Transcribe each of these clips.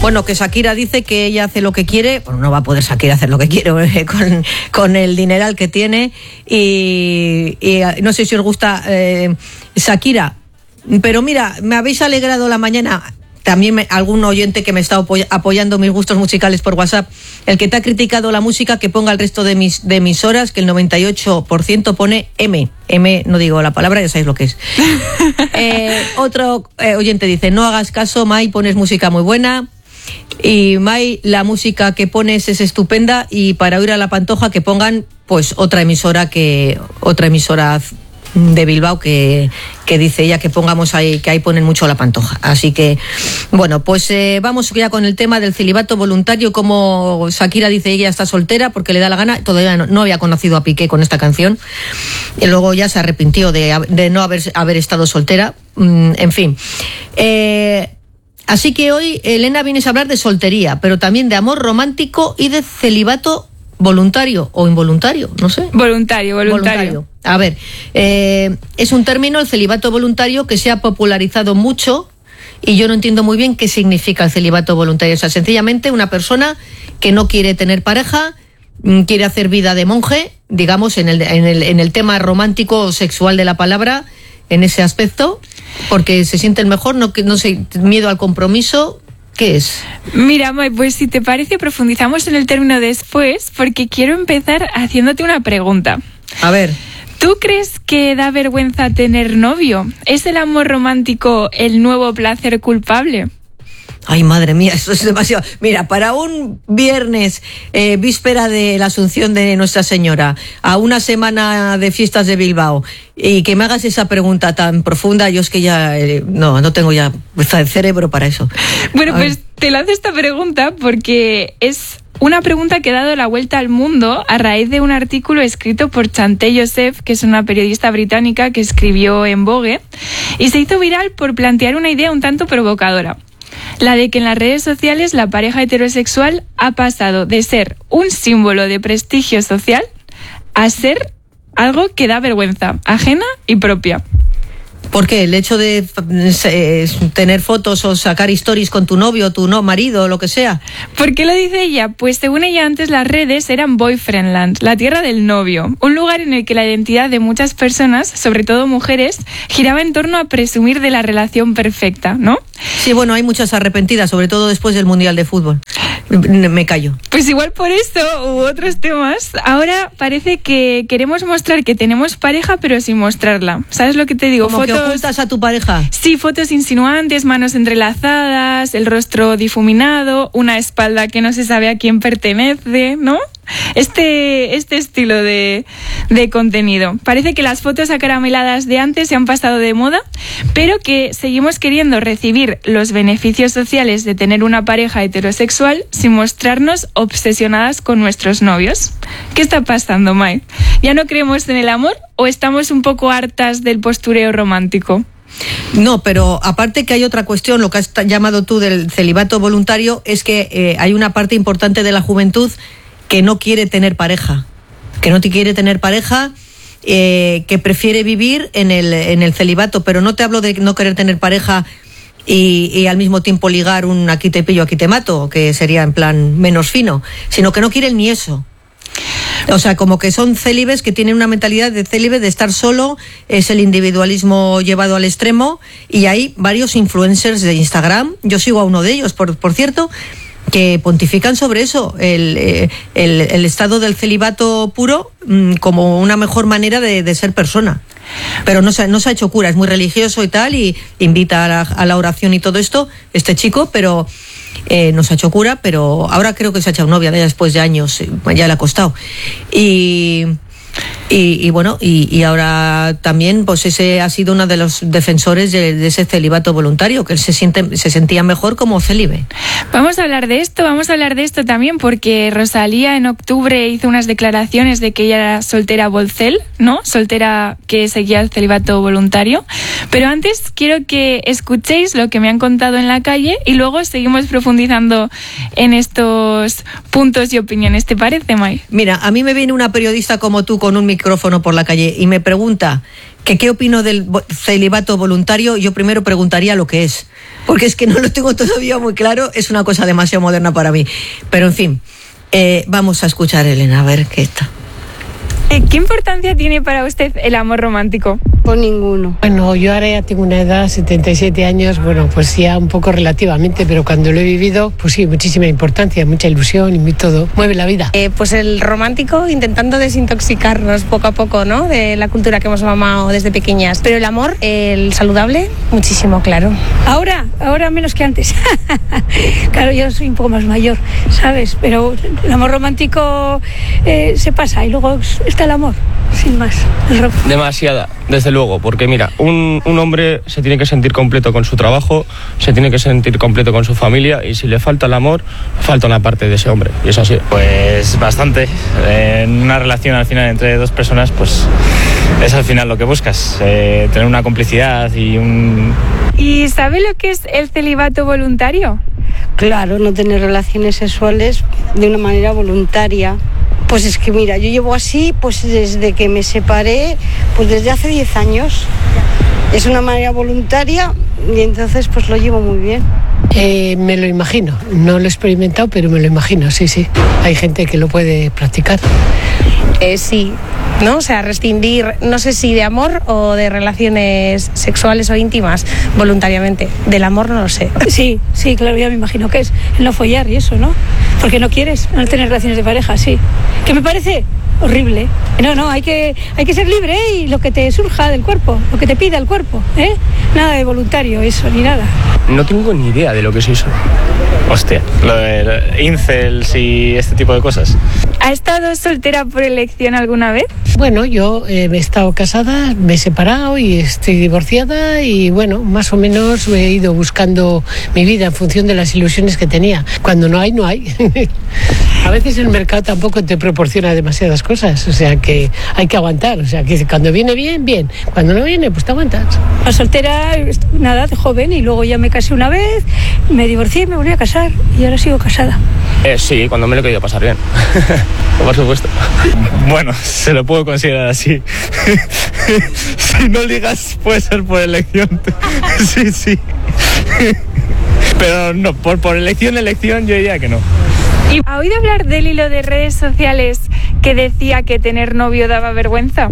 Bueno, que Shakira dice que ella hace lo que quiere. Bueno, no va a poder Shakira hacer lo que quiere con el dineral que tiene. Y no sé si os gusta Shakira. Pero mira, me habéis alegrado la mañana. También algún oyente que me está apoyando mis gustos musicales por WhatsApp, el que te ha criticado la música, que ponga el resto de emisoras, que el 98% pone M. M, no digo la palabra, ya sabéis lo que es. Otro oyente dice, no hagas caso, Mai, pones música muy buena. Y Mai, la música que pones es estupenda, y para oír a la Pantoja que pongan pues otra emisora de Bilbao que dice ella que pongamos ahí, que ahí ponen mucho la Pantoja. Así que, bueno, pues vamos ya con el tema del celibato voluntario. Como Shakira dice, ella está soltera porque le da la gana. Todavía no había conocido a Piqué con esta canción, y luego ya se arrepintió de no haber estado soltera. En fin. Así que hoy, Elena, vienes a hablar de soltería, pero también de amor romántico y de celibato voluntario o involuntario, no sé. Voluntario. A ver, es un término, el celibato voluntario, que se ha popularizado mucho, y yo no entiendo muy bien qué significa el celibato voluntario. O sea, sencillamente una persona que no quiere tener pareja, quiere hacer vida de monje, digamos, en el tema romántico o sexual de la palabra, en ese aspecto, porque se siente el mejor, no sé, miedo al compromiso. ¿Qué es? Mira, Mai, pues si te parece profundizamos en el término después, porque quiero empezar haciéndote una pregunta. A ver. ¿Tú crees que da vergüenza tener novio? ¿Es el amor romántico el nuevo placer culpable? Ay, madre mía, eso es demasiado. Mira, para un viernes, víspera de la Asunción de Nuestra Señora, a una semana de fiestas de Bilbao, y que me hagas esa pregunta tan profunda, yo es que ya no tengo ya cerebro para eso. Bueno, pues te lanzo esta pregunta porque es una pregunta que ha dado la vuelta al mundo a raíz de un artículo escrito por Chanté Joseph, que es una periodista británica que escribió en Vogue, y se hizo viral por plantear una idea un tanto provocadora. La de que en las redes sociales la pareja heterosexual ha pasado de ser un símbolo de prestigio social a ser algo que da vergüenza, ajena y propia. ¿Por qué? ¿El hecho de tener fotos o sacar stories con tu novio, tu marido, o lo que sea? ¿Por qué lo dice ella? Pues según ella, antes las redes eran boyfriendland, la tierra del novio, un lugar en el que la identidad de muchas personas, sobre todo mujeres, giraba en torno a presumir de la relación perfecta, ¿no? Sí, bueno, hay muchas arrepentidas, sobre todo después del Mundial de Fútbol. Me callo. Pues igual por esto u otros temas, ahora parece que queremos mostrar que tenemos pareja, pero sin mostrarla. ¿Sabes lo que te digo? ¿Cómo fotos... que ocultas a tu pareja? Sí, fotos insinuantes, manos entrelazadas, el rostro difuminado, una espalda que no se sabe a quién pertenece, ¿no? Este estilo de contenido. Parece que las fotos acarameladas de antes se han pasado de moda, pero que seguimos queriendo recibir los beneficios sociales de tener una pareja heterosexual sin mostrarnos obsesionadas con nuestros novios. ¿Qué está pasando, Mai? ¿Ya no creemos en el amor o estamos un poco hartas del postureo romántico? No, pero aparte que hay otra cuestión, lo que has llamado tú del celibato voluntario, es que hay una parte importante de la juventud que no quiere tener pareja, que prefiere vivir en el celibato, pero no te hablo de no querer tener pareja y al mismo tiempo ligar un aquí te pillo, aquí te mato, que sería en plan menos fino, sino que no quieren ni eso. O sea, como que son célibes, que tienen una mentalidad de célibe, de estar solo, es el individualismo llevado al extremo, y hay varios influencers de Instagram, yo sigo a uno de ellos, por cierto, que pontifican sobre eso, el estado del celibato puro como una mejor manera de ser persona. Pero no se ha hecho cura, es muy religioso y tal, y invita a la oración y todo esto, este chico, pero no se ha hecho cura, pero ahora creo que se ha echado novia, ya después de años, ya le ha costado. Y bueno, y ahora también pues ese ha sido uno de los defensores de ese celibato voluntario, que él se sentía mejor como célibe. Vamos a hablar de esto también, porque Rosalía en octubre hizo unas declaraciones de que ella era soltera bolcel, ¿no? Soltera que seguía el celibato voluntario. Pero antes quiero que escuchéis lo que me han contado en la calle y luego seguimos profundizando en estos puntos y opiniones. ¿Te parece, Mai? Mira, a mí me viene una periodista como tú con un micrófono por la calle y me pregunta que qué opino del celibato voluntario. Yo primero preguntaría lo que es. porque es que no lo tengo todavía muy claro, es una cosa demasiado moderna para mí. Pero en fin, vamos a escuchar a Elena, a ver qué está. ¿Qué importancia tiene para usted el amor romántico? Pues ninguno. Bueno, yo ahora ya tengo una edad, 77 años, bueno, pues ya un poco relativamente, pero cuando lo he vivido, pues sí, muchísima importancia, mucha ilusión y todo. Mueve la vida. Pues el romántico, intentando desintoxicarnos poco a poco, ¿no? De la cultura que hemos mamado desde pequeñas. Pero el amor, el saludable, muchísimo, claro. Ahora menos que antes. Claro, yo soy un poco más mayor, ¿sabes? Pero el amor romántico se pasa y luego está el amor, sin más. Demasiada, desde luego, porque mira, un hombre se tiene que sentir completo con su trabajo, se tiene que sentir completo con su familia, y si le falta el amor, falta una parte de ese hombre, y es así. Pues bastante. En una relación al final entre dos personas, pues es al final lo que buscas, tener una complicidad y un... ¿Y sabe lo que es el celibato voluntario? Claro, no tener relaciones sexuales de una manera voluntaria. Pues es que mira, yo llevo así pues desde que me separé, pues desde hace 10 años. Es una manera voluntaria y entonces pues lo llevo muy bien. Me lo imagino, no lo he experimentado, pero me lo imagino, sí. Hay gente que lo puede practicar. Sí, ¿no? O sea, rescindir, no sé si de amor o de relaciones sexuales o íntimas, voluntariamente. Del amor no lo sé. Sí, claro, ya me imagino que es el no follar y eso, ¿no? Porque no quieres no tener relaciones de pareja, sí. Que me parece horrible. No, hay que ser libre y lo que te surja del cuerpo, lo que te pida el cuerpo, ¿eh? Nada de voluntario eso, ni nada. No tengo ni idea de lo que es eso. Hostia, lo de incels y este tipo de cosas. ¿Ha estado soltera por elección alguna vez? Bueno, yo he estado casada, me he separado y estoy divorciada y bueno, más o menos he ido buscando mi vida en función de las ilusiones que tenía. Cuando no hay, no hay. A veces el mercado tampoco te proporciona demasiadas cosas, o sea que hay que aguantar, o sea que cuando viene bien, cuando no viene pues te aguantas. La soltera, nada, de joven, y luego ya me casé una vez, me divorcié, me volví a casar y ahora sigo casada. Sí, cuando me lo he querido pasar bien. Por supuesto. Bueno, se lo puedo considerar así. Si no ligas, puede ser por elección. Sí. Pero no, por elección yo diría que no. ¿Y ha oído hablar del hilo de redes sociales que decía que tener novio daba vergüenza?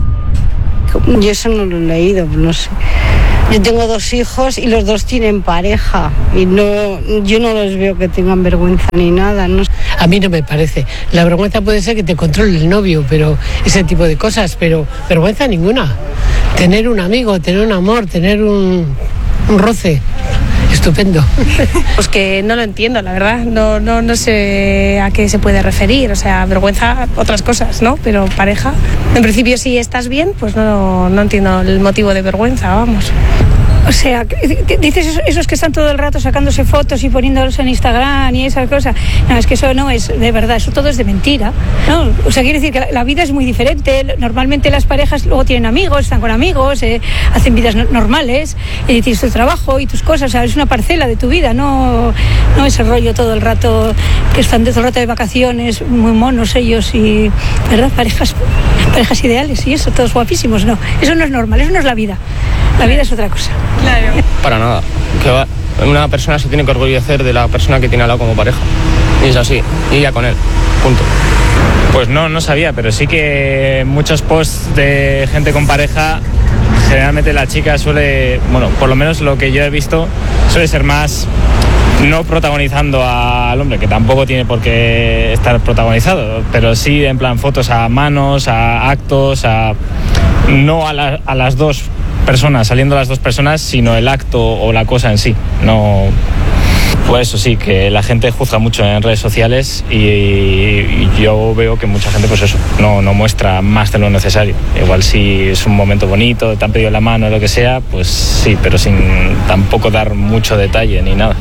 Yo eso no lo he leído, no sé. Yo tengo 2 hijos y los 2 tienen pareja y yo no los veo que tengan vergüenza ni nada, ¿no? A mí no me parece. La vergüenza puede ser que te controle el novio, pero ese tipo de cosas, pero vergüenza ninguna. Tener un amigo, tener un amor, tener un roce. Estupendo. Pues que no lo entiendo, la verdad. No sé a qué se puede referir. O sea, vergüenza, otras cosas, ¿no? Pero pareja. En principio, si estás bien, pues no entiendo el motivo de vergüenza, vamos. O sea, dices esos que están todo el rato sacándose fotos y poniéndolos en Instagram y esas cosas. No, es que eso no es de verdad, eso todo es de mentira, ¿no? O sea, quiere decir que la vida es muy diferente. Normalmente las parejas luego tienen amigos, están con amigos, hacen vidas normales, tienes tu trabajo y tus cosas. O sea, es una parcela de tu vida, no ese rollo todo el rato que están todo el rato de vacaciones, muy monos ellos y, ¿verdad? Parejas ideales y eso, todos guapísimos, no. Eso no es normal, eso no es la vida. La vida es otra cosa. Claro. Para nada. Una persona se tiene que orgullecer de la persona que tiene al lado como pareja. Y es así. Y ya con él. Punto. Pues no sabía, pero sí que muchos posts de gente con pareja, generalmente la chica suele, bueno, por lo menos lo que yo he visto, suele ser más no protagonizando al hombre, que tampoco tiene por qué estar protagonizado, pero sí en plan fotos a manos, a actos, no a las dos personas, saliendo las 2 personas, sino el acto o la cosa en sí. No, pues eso sí, que la gente juzga mucho en redes sociales y yo veo que mucha gente pues eso, no muestra más de lo necesario. Igual si es un momento bonito, te han pedido la mano o lo que sea, pues sí, pero sin tampoco dar mucho detalle ni nada.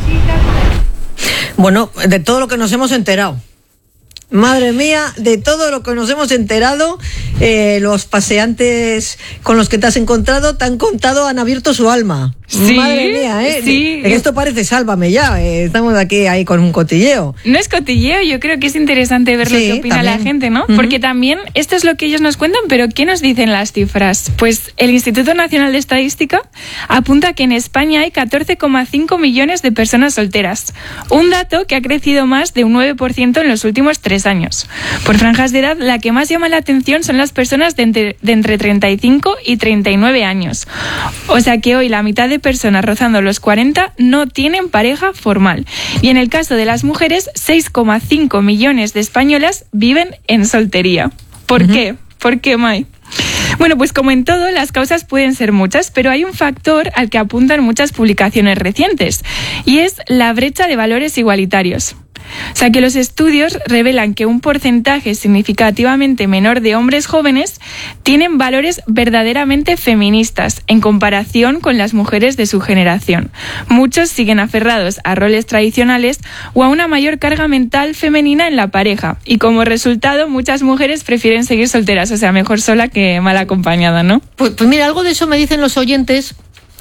Bueno, de todo lo que nos hemos enterado. Madre mía, de todo lo que nos hemos enterado, los paseantes con los que te has encontrado te han contado, han abierto su alma. Sí, Madre mía, ¿eh? sí. Esto parece Sálvame ya. Estamos aquí ahí con un cotilleo. No es cotilleo, yo creo que es interesante ver lo Sí, que opina también. la gente, ¿no? Ujú. Porque también esto es lo que ellos nos cuentan, pero ¿qué nos dicen las cifras? Pues el Instituto Nacional de Estadística apunta que en España hay 14,5 millones de personas solteras. Un dato que ha crecido más de un 9% en los últimos 3 años. Por franjas de edad, la que más llama la atención son las personas de entre 35 y 39 años. O sea que hoy la mitad de personas rozando los 40 no tienen pareja formal. Y en el caso de las mujeres, 6,5 millones de españolas viven en soltería. ¿Por qué? ¿Por qué, Mai? Bueno, pues como en todo, las causas pueden ser muchas, pero hay un factor al que apuntan muchas publicaciones recientes, y es la brecha de valores igualitarios. O sea que los estudios revelan que un porcentaje significativamente menor de hombres jóvenes tienen valores verdaderamente feministas en comparación con las mujeres de su generación. Muchos siguen aferrados a roles tradicionales o a una mayor carga mental femenina en la pareja, y como resultado muchas mujeres prefieren seguir solteras, o sea, mejor sola que mal acompañada, ¿no? Pues mira, algo de eso me dicen los oyentes.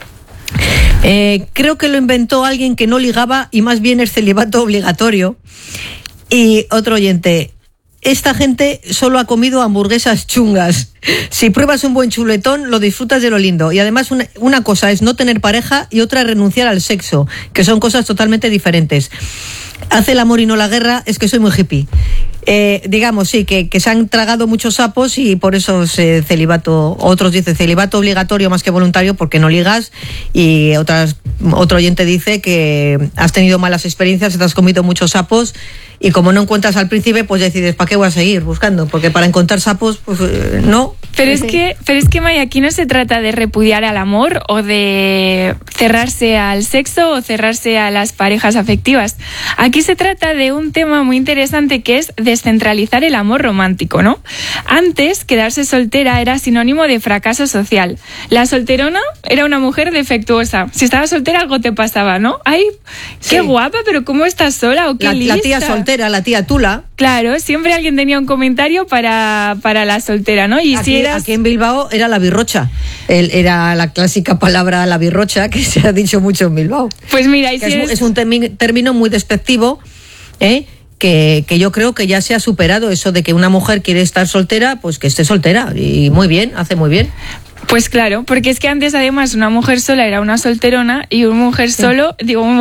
Creo que lo inventó alguien que no ligaba y más bien es celibato obligatorio. Y otro oyente, esta gente solo ha comido hamburguesas chungas. Si pruebas un buen chuletón, lo disfrutas de lo lindo. Y además una cosa es no tener pareja y otra es renunciar al sexo, que son cosas totalmente diferentes. Hace el amor y no la guerra, es que soy muy hippie. Digamos, sí, que se han tragado muchos sapos y por eso es celibato. Otros dicen celibato obligatorio más que voluntario porque no ligas, y otro oyente dice que has tenido malas experiencias, te has comido muchos sapos y como no encuentras al príncipe, pues decides, ¿para qué voy a seguir buscando? Porque para encontrar sapos, pues no. Pero es que, Maya, aquí no se trata de repudiar al amor o de cerrarse al sexo o cerrarse a las parejas afectivas. Aquí se trata de un tema muy interesante que es descentralizar el amor romántico, ¿no? Antes, quedarse soltera era sinónimo de fracaso social. La solterona era una mujer defectuosa. Si estabas soltera, algo te pasaba, ¿no? ¡Ay, qué guapa, pero cómo estás sola! O qué lista. La tía soltera, la tía tula. Claro, siempre alguien tenía un comentario para la soltera, ¿no? Y aquí en Bilbao era la birrocha. Era la clásica palabra la birrocha que se ha dicho mucho en Bilbao. Pues mira, y si es un término muy despectivo, que yo creo que ya se ha superado eso de que una mujer quiere estar soltera, pues que esté soltera. Y muy bien, hace muy bien. Pues claro, porque es que antes además una mujer sola era una solterona y un hombre solo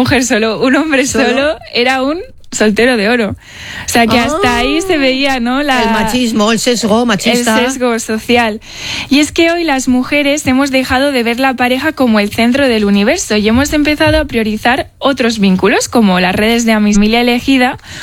era un soltero de oro. O sea que hasta ahí se veía, ¿no? El machismo, el sesgo machista. El sesgo social. Y es que hoy las mujeres hemos dejado de ver la pareja como el centro del universo y hemos empezado a priorizar otros vínculos como las redes de amistad, familia elegida